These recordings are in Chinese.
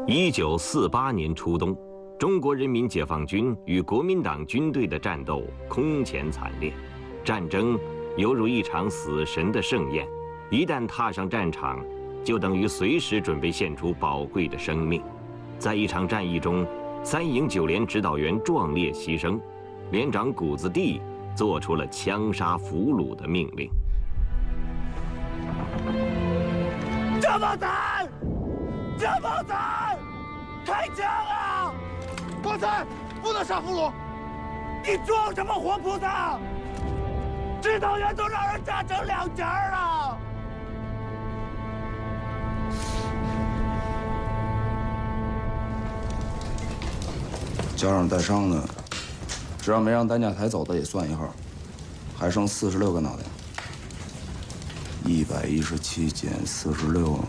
1948年初冬，中国人民解放军与国民党军队的战斗空前惨烈，战争犹如一场死神的盛宴，一旦踏上战场，就等于随时准备献出宝贵的生命。在一场战役中，3营9连指导员壮烈牺牲，连长谷子地做出了枪杀俘虏的命令。 张茂才，张茂才，开枪啊！ 刚才不能杀俘虏， 你装什么活菩萨？指导员都让人炸成2截了。 脚上带伤的，只要没让担架抬走的也算1号，还剩46个脑袋。117减46，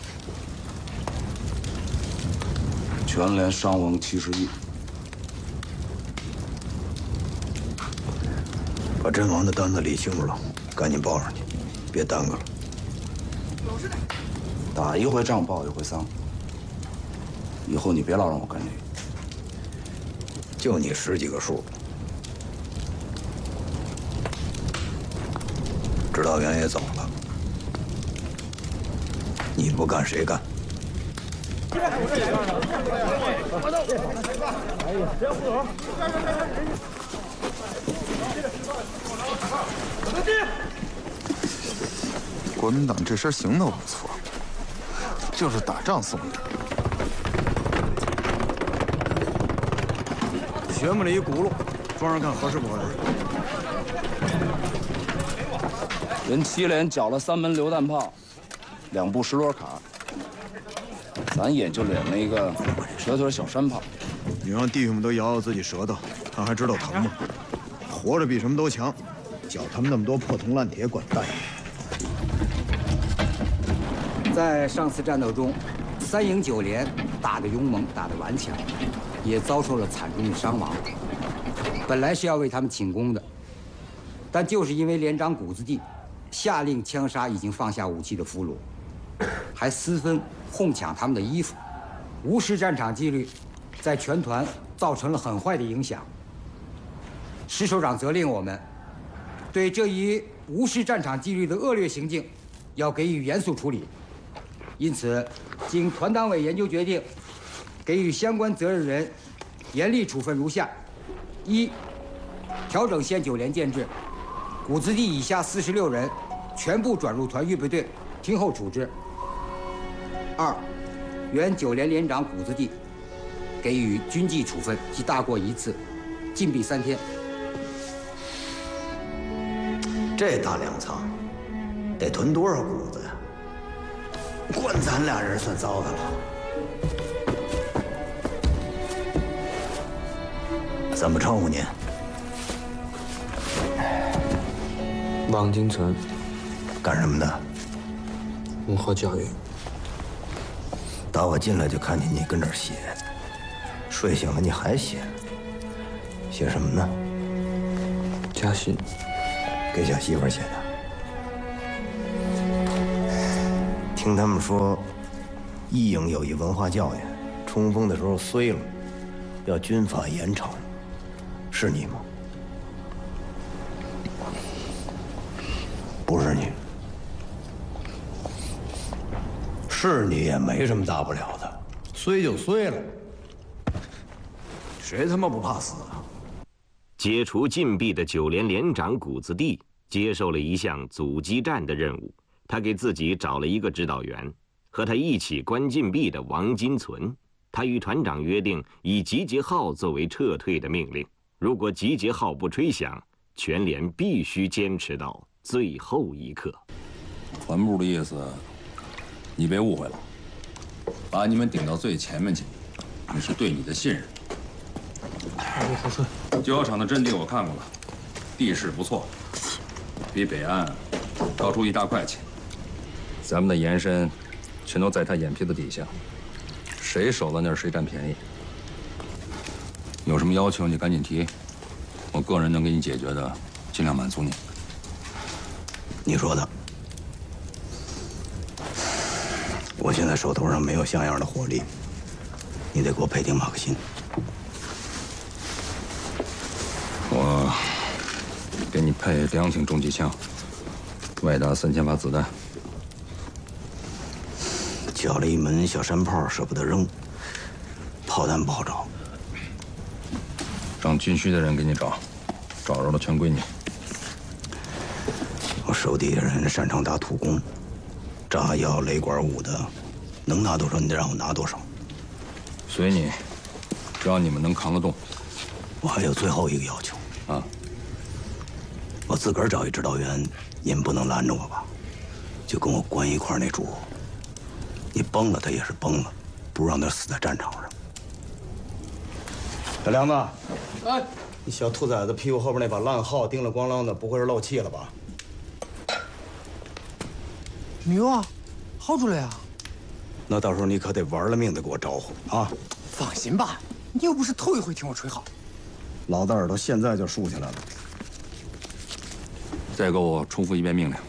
全连伤亡71。 把阵亡的单子理清楚了，赶紧报上去，别耽搁了。 打一回仗报一回丧，以后你别老让我干这个。 就你10几个数，指导员也走了，你不干谁干？ 国民党这身行头不错，就是打仗松一点。 学么了一轱辘，装上看合适不合适。 人7连缴了3门榴弹炮，2部10摞卡，咱也就练了一个蛇腿小山炮。 你让弟兄们都咬咬自己舌头，他还知道疼吗？活着比什么都强，缴他们那么多破铜烂铁管蛋。 在上次战斗中，3营9连打得勇猛，打得顽强，也遭受了惨重的伤亡。本来是要为他们请功的，但就是因为连长谷子地下令枪杀已经放下武器的俘虏，还私分哄抢他们的衣服，无视战场纪律，在全团造成了很坏的影响。师首长责令我们对这一无视战场纪律的恶劣行径要给予严肃处理。因此，经团党委研究决定，给予相关责任人严厉处分如下：1、调整现9连建制，谷子地以下46人全部转入团预备队，听候处置。2、原9连连长谷子地给予军纪处分，即大过1次，禁闭3天。 这大粮仓得囤多少谷子呀？关咱俩人算糟的了。怎么称呼您？ 王金存。 干什么的？ 文化教育。 打我进来就看见你跟这儿写，睡醒了你还写，写什么呢？ 家信。 给小媳妇儿写的。听他们说，1营有一文化教员，冲锋的时候衰了，要军法严惩，是你吗？不是你，是你也没什么大不了的，衰就衰了，谁他妈不怕死啊？ 解除禁闭的9连连长谷子地接受了一项阻击战的任务，他给自己找了一个指导员，和他一起关禁闭的王金存。他与团长约定，以集结号作为撤退的命令。如果集结号不吹响，全连必须坚持到最后一刻。 团部的意思，你别误会了，把你们顶到最前面去，那是对你的信任。9号场的阵地我看过了，地势不错，比北岸高出1大块去。咱们的延伸全都在他眼皮子底下，谁守到那儿谁占便宜。有什么要求你赶紧提，我个人能给你解决的，尽量满足你。 你说的，我现在手头上没有像样的火力， 你得给我配顶马克沁。 我给你配2挺重机枪，外打3000发子弹。 交了一门小山炮，舍不得扔，炮弹不好找。 让军需的人给你找，找着了全归你。 我手底下人擅长打土工，炸药、雷管、武的，能拿多少你得让我拿多少。 随你，只要你们能扛得动。 我还有最后一个要求啊， 我自个儿找一指导员，你们不能拦着我吧？就跟我关一块那主，你崩了他也是崩了，不如让他死在战场上。小梁子，哎，你小兔崽子屁股后边那把烂号叮了咣啷的，不会是漏气了吧？ 没有啊，耗住了呀。 那到时候你可得玩了命的给我招呼啊！ 放心吧，你又不是头一回听我吹号。 老子耳朵现在就竖起来了。 再给我重复一遍命令。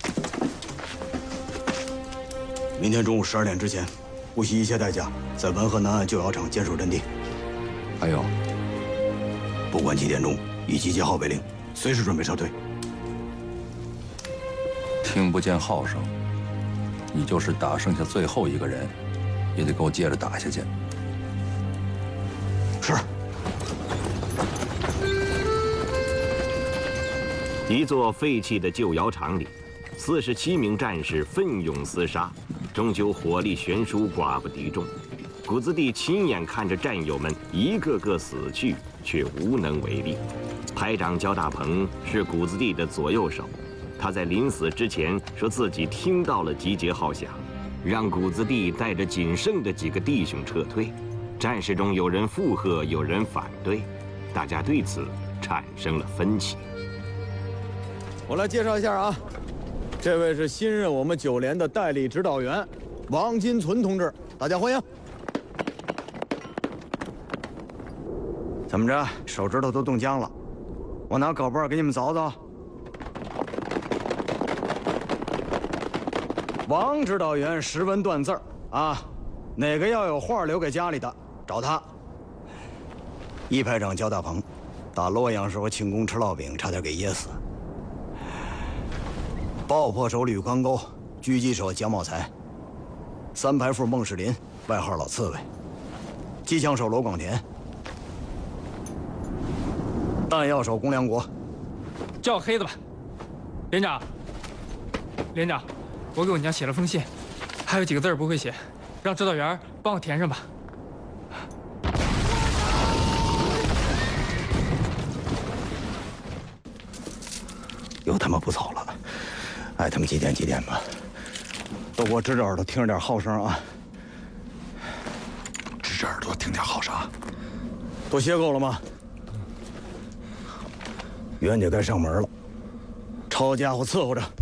明天中午12点之前，不惜一切代价，在文河南岸旧窑厂坚守阵地。 还有， 不管几点钟，以集结号为令，随时准备撤退。 听不见号声，你就是打剩下最后一个人，也得给我接着打下去。 是。 一座废弃的旧窑厂里，47名战士奋勇厮杀，终究火力悬殊，寡不敌众。谷子地亲眼看着战友们一个个死去，却无能为力。排长焦大鹏是谷子地的左右手，他在临死之前说自己听到了集结号响，让谷子地带着仅剩的几个弟兄撤退。战士中有人附和，有人反对，大家对此产生了分歧。 我来介绍一下啊，这位是新任我们9连的代理指导员王金存同志，大家欢迎。 怎么着，手指头都冻僵了？我拿镐把给你们凿凿。 王指导员识文断字啊，哪个要有话留给家里的，找他。 一排长焦大鹏，打洛阳时候庆功吃烙饼，差点给噎死。爆破手吕宽沟，狙击手蒋茂才。3排副孟世林，外号老刺猬。机枪手罗广田。弹药手龚良国。 叫我黑子吧，连长。连长，我给我娘写了封信，还有几个字不会写，让指导员帮我填上吧。 又他妈不走了，爱他妈几点几点吧，都给我支着耳朵听着点号声啊！ 支着耳朵听点号声。都歇够了吗？ 袁姐该上门了，抄家伙伺候着。